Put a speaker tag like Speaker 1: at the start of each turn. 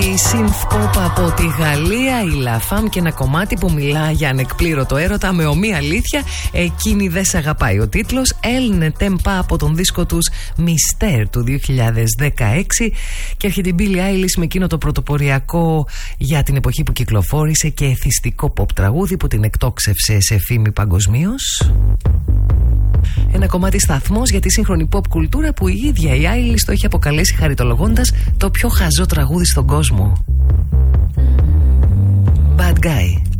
Speaker 1: Η synth pop από τη Γαλλία, η La Femme, και ένα κομμάτι που μιλά για ανεκπλήρωτο έρωτα με ομοία αλήθεια. Εκείνη δεν σ' αγαπάει ο τίτλος. Elle ne t'aime pas από τον δίσκο τους Mystère του 2016. Και έρχεται η Billie Eilish με εκείνο το πρωτοποριακό για την εποχή που κυκλοφόρησε και εθιστικό pop τραγούδι που την εκτόξευσε σε φήμη παγκοσμίως. Ένα κομμάτι σταθμός για τη σύγχρονη pop κουλτούρα που η ίδια η Eilish το έχει αποκαλέσει χαριτολογώντας το πιο χαζό τραγούδι στον κόσμο. Bad Guy.